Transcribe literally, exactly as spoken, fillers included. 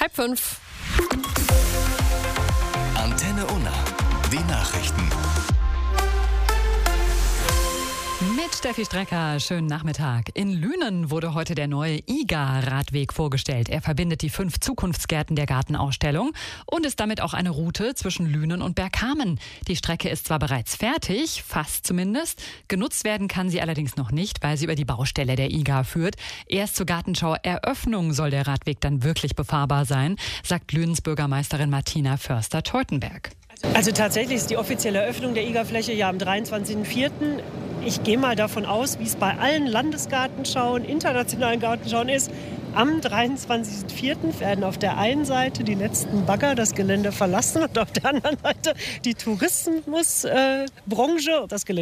Halb fünf. Antenne Unna. Die Nachrichten. Mit Steffi Strecker, schönen Nachmittag. In Lünen wurde heute der neue I G A-Radweg vorgestellt. Er verbindet die fünf Zukunftsgärten der Gartenausstellung und ist damit auch eine Route zwischen Lünen und Bergkamen. Die Strecke ist zwar bereits fertig, fast zumindest. Genutzt werden kann sie allerdings noch nicht, weil sie über die Baustelle der I G A führt. Erst zur Gartenschau-Eröffnung soll der Radweg dann wirklich befahrbar sein, sagt Lünens Bürgermeisterin Martina Förster-Teutenberg. Also tatsächlich ist die offizielle Eröffnung der I G A-Fläche ja am dreiundzwanzigsten vierten Ich gehe mal davon aus, wie es bei allen Landesgartenschauen, internationalen Gartenschauen ist. Am dreiundzwanzigsten vierten werden auf der einen Seite die letzten Bagger das Gelände verlassen und auf der anderen Seite die Tourismusbranche äh, das Gelände